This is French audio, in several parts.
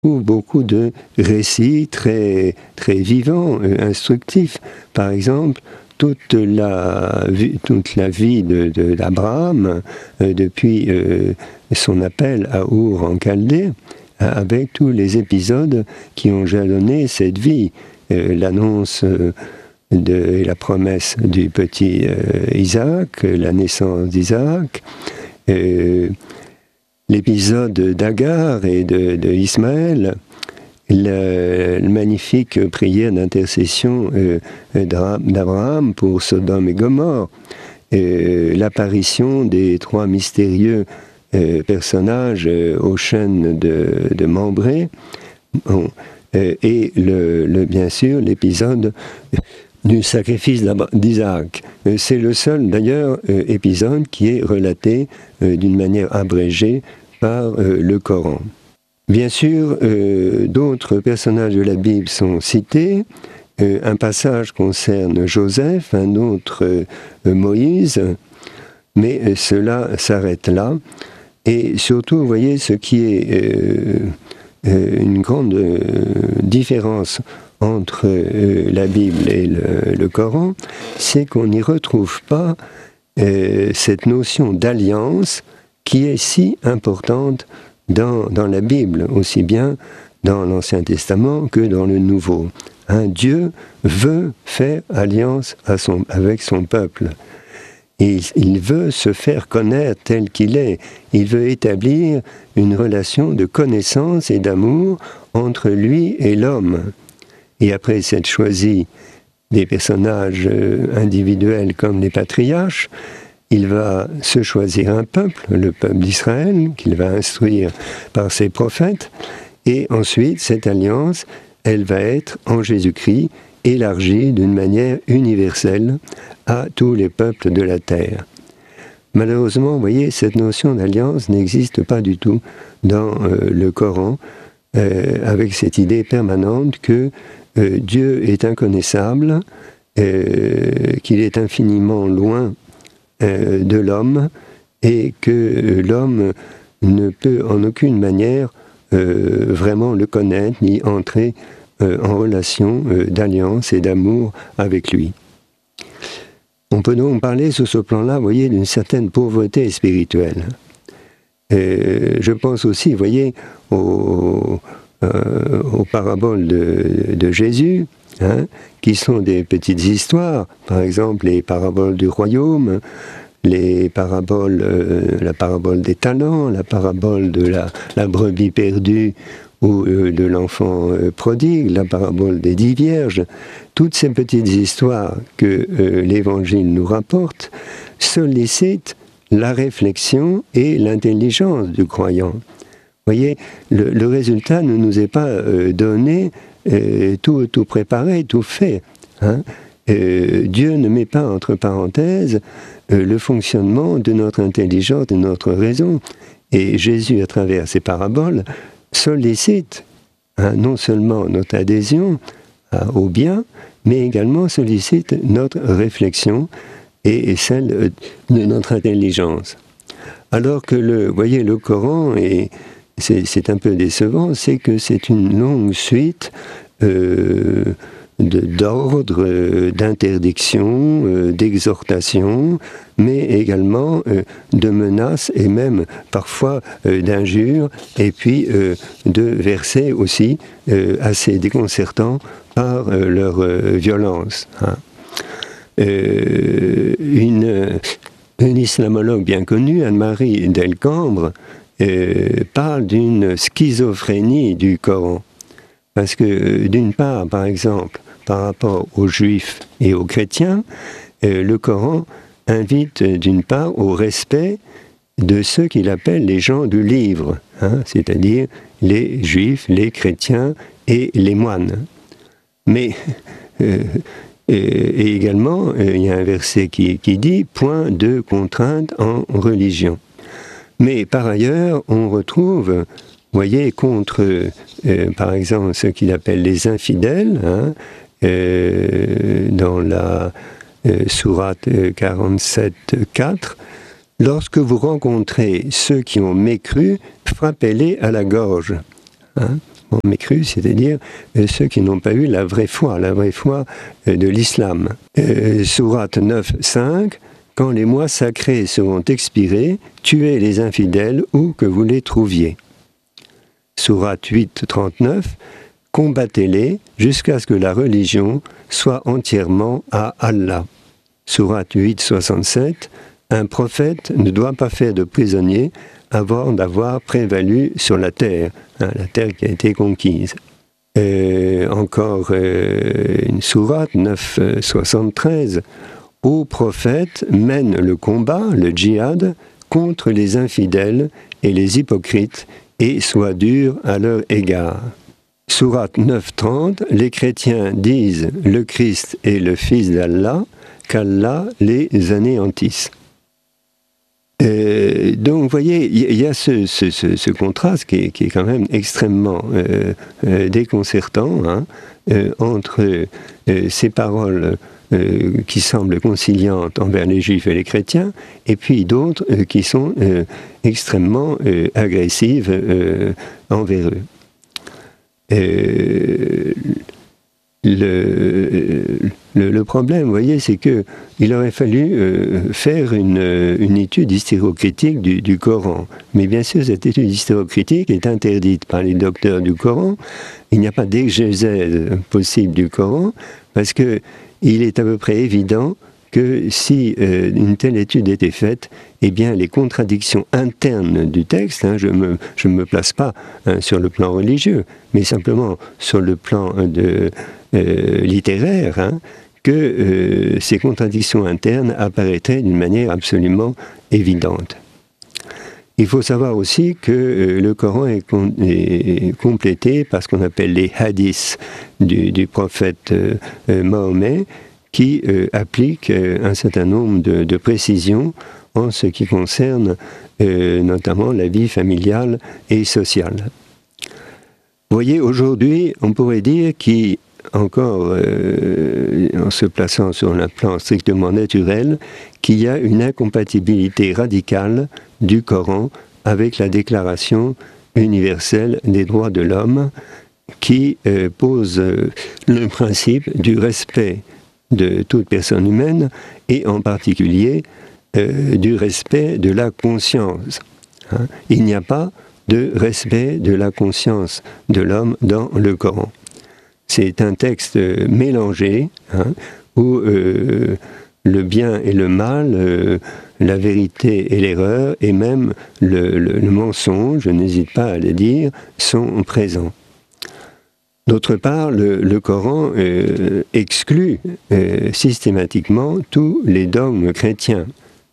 beaucoup de récits très, très vivants, instructifs. Par exemple, toute la vie d'Abraham, depuis son appel à Our en Chaldée, avec tous les épisodes qui ont jalonné cette vie. L'annonce et la promesse du petit Isaac, la naissance d'Isaac, l'épisode d'Agar et de Ismaël, la magnifique prière d'intercession d'Abraham pour Sodome et Gomorrhe, l'apparition des 3 mystérieux personnages aux chênes de Mambré, et bien sûr l'épisode du sacrifice d'Isaac. C'est le seul d'ailleurs épisode qui est relaté d'une manière abrégée par le Coran. Bien sûr, d'autres personnages de la Bible sont cités. Un passage concerne Joseph, un autre Moïse, mais cela s'arrête là. Et surtout, vous voyez, ce qui est une grande différence entre la Bible et le Coran, c'est qu'on n'y retrouve pas cette notion d'alliance qui est si importante dans la Bible, aussi bien dans l'Ancien Testament que dans le Nouveau. Dieu veut faire alliance avec son peuple. Et il veut se faire connaître tel qu'il est. Il veut établir une relation de connaissance et d'amour entre lui et l'homme. Et après s'être choisi des personnages individuels comme les patriarches, il va se choisir un peuple, le peuple d'Israël, qu'il va instruire par ses prophètes. Et ensuite, cette alliance, elle va être en Jésus-Christ élargie d'une manière universelle à tous les peuples de la terre. Malheureusement, vous voyez, cette notion d'alliance n'existe pas du tout dans le Coran, avec cette idée permanente que Dieu est inconnaissable, qu'il est infiniment loin de l'homme, et que l'homme ne peut en aucune manière vraiment le connaître, ni entrer en relation d'alliance et d'amour avec lui. On peut donc parler sur ce plan-là, vous voyez, d'une certaine pauvreté spirituelle. Je pense aussi, vous voyez, aux paraboles de Jésus, qui sont des petites histoires, par exemple les paraboles du royaume, la parabole des talents, la parabole de la brebis perdue ou de l'enfant prodigue, la parabole des 10 vierges. Toutes ces petites histoires que l'Évangile nous rapporte sollicitent la réflexion et l'intelligence du croyant. Vous voyez, le résultat ne nous est pas donné tout préparé, tout fait. Dieu ne met pas entre parenthèses le fonctionnement de notre intelligence, de notre raison. Et Jésus, à travers ces paraboles, sollicite non seulement notre adhésion au bien, mais également sollicite notre réflexion et celle de notre intelligence. Alors que voyez, le Coran, et c'est un peu décevant, c'est que c'est une longue suite d'ordres, d'interdictions, d'exhortations, mais également de menaces et même parfois d'injures, et puis de versets aussi assez déconcertants par leur violence. Une islamologue bien connue, Anne-Marie Delcambre, parle d'une schizophrénie du Coran. Parce que d'une part, par exemple, par rapport aux juifs et aux chrétiens, le Coran invite d'une part au respect de ceux qu'il appelle les gens du livre, c'est-à-dire les juifs, les chrétiens et les moines. Mais et également, il y a un verset qui dit « point de contrainte en religion ». Mais par ailleurs, on retrouve, vous voyez, contre, par exemple, ce qu'il appelle les infidèles, dans la sourate 47.4, lorsque vous rencontrez ceux qui ont mécru, frappez-les à la gorge. mécrus, c'est-à-dire ceux qui n'ont pas eu la vraie foi de l'islam. Sourate 9.5, quand les mois sacrés seront expirés, tuez les infidèles où que vous les trouviez. Sourate 8.39, combattez-les jusqu'à ce que la religion soit entièrement à Allah. Sourate 8.67, un prophète ne doit pas faire de prisonnier avant d'avoir prévalu sur la terre qui a été conquise. Encore une sourate 9.73, ô prophète, mène le combat, le djihad, contre les infidèles et les hypocrites, et sois dur à leur égard. Sourate 9.30, les chrétiens disent le Christ est le Fils d'Allah, qu'Allah les anéantisse. Donc, vous voyez, il y a ce contraste qui est quand même extrêmement déconcertant entre ces paroles qui semblent conciliantes envers les Juifs et les chrétiens, et puis d'autres qui sont extrêmement agressives envers eux. Le problème, vous voyez, c'est qu'il aurait fallu faire une étude hystérocritique du Coran. Mais bien sûr, cette étude hystérocritique est interdite par les docteurs du Coran. Il n'y a pas d'exégèse possible du Coran, parce qu'il est à peu près évident que si une telle étude était faite, eh bien les contradictions internes du texte, je ne me place pas sur le plan religieux, mais simplement sur le plan littéraire, que ces contradictions internes apparaîtraient d'une manière absolument évidente. Il faut savoir aussi que le Coran est complété par ce qu'on appelle les hadiths du prophète Mahomet, qui applique un certain nombre de précisions en ce qui concerne notamment la vie familiale et sociale. Vous voyez, aujourd'hui, on pourrait dire encore en se plaçant sur un plan strictement naturel, qu'il y a une incompatibilité radicale du Coran avec la Déclaration universelle des droits de l'homme, qui pose le principe du respect de toute personne humaine, et en particulier du respect de la conscience. Il n'y a pas de respect de la conscience de l'homme dans le Coran. C'est un texte mélangé, où le bien et le mal, la vérité et l'erreur, et même le mensonge, je n'hésite pas à le dire, sont présents. D'autre part, le Coran exclut systématiquement tous les dogmes chrétiens.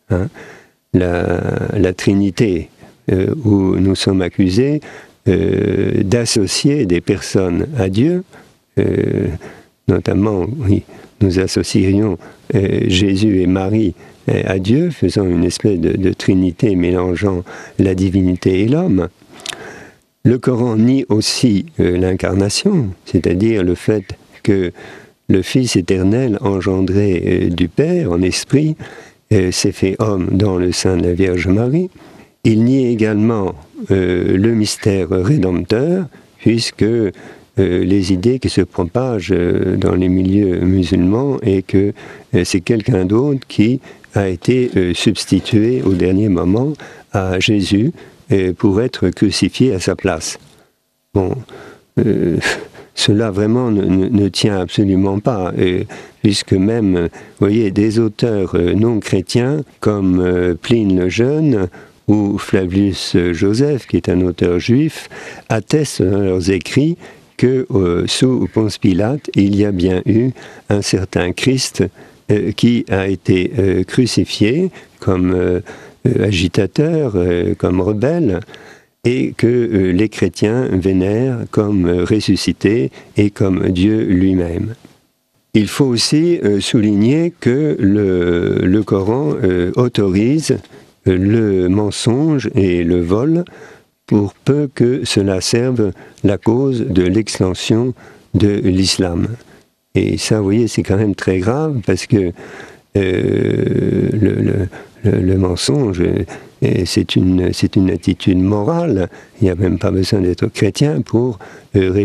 La Trinité, où nous sommes accusés d'associer des personnes à Dieu, notamment, nous associerions Jésus et Marie à Dieu, faisant une espèce de Trinité mélangeant la divinité et l'homme. Le Coran nie aussi l'incarnation, c'est-à-dire le fait que le Fils éternel engendré du Père en esprit s'est fait homme dans le sein de la Vierge Marie. Il nie également le mystère rédempteur, puisque les idées qui se propagent dans les milieux musulmans et que c'est quelqu'un d'autre qui a été substitué au dernier moment à Jésus pour être crucifié à sa place. Bon, cela vraiment ne tient absolument pas, puisque même, vous voyez, des auteurs non chrétiens comme Pline le Jeune ou Flavius Joseph, qui est un auteur juif, attestent dans leurs écrits que sous Ponce Pilate, il y a bien eu un certain Christ qui a été crucifié comme agitateur, comme rebelle, et que les chrétiens vénèrent comme ressuscité et comme Dieu lui-même. Il faut aussi souligner que le Coran autorise le mensonge et le vol pour peu que cela serve la cause de l'extension de l'islam. Et ça, vous voyez, c'est quand même très grave parce que le mensonge, c'est une attitude morale. Il n'y a même pas besoin d'être chrétien pour